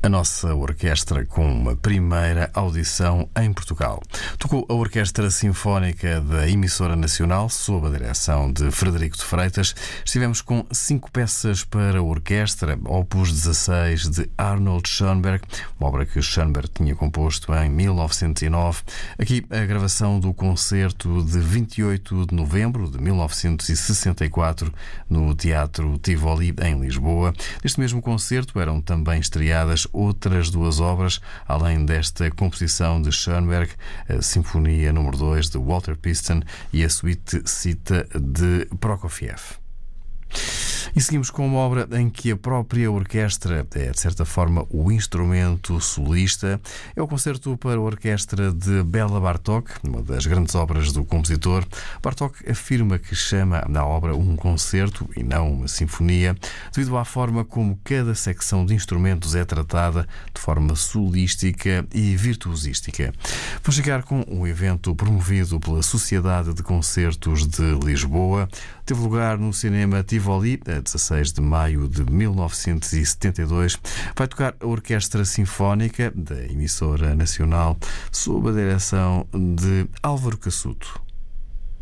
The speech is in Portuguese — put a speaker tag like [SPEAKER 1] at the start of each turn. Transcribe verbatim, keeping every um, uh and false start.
[SPEAKER 1] A nossa orquestra com uma primeira audição em Portugal. Tocou a Orquestra Sinfónica da Emissora Nacional, sob a direção de Frederico de Freitas. Estivemos com cinco peças para a orquestra, opus dezasseis de Arnold Schoenberg, uma obra que Schoenberg tinha composto em mil novecentos e nove. Aqui a gravação do concerto de vinte e oito de novembro de mil novecentos e sessenta e quatro no Teatro Tivoli, em Lisboa. Neste mesmo concerto eram também estreadas outras duas obras, além desta composição de Schoenberg, a Sinfonia número dois de Walter Piston e a Suite Cita de Prokofiev. E seguimos com uma obra em que a própria orquestra é, de certa forma, o instrumento solista. É o concerto para a orquestra de Béla Bartók, uma das grandes obras do compositor. Bartók afirma que chama na obra um concerto e não uma sinfonia, devido à forma como cada secção de instrumentos é tratada de forma solística e virtuosística. Vou chegar com um evento promovido pela Sociedade de Concertos de Lisboa. Teve lugar no Cinema Tivoli, a dezasseis de maio de mil novecentos e setenta e dois. Vai tocar a Orquestra Sinfónica da Emissora Nacional, sob a direção de Álvaro Cassuto.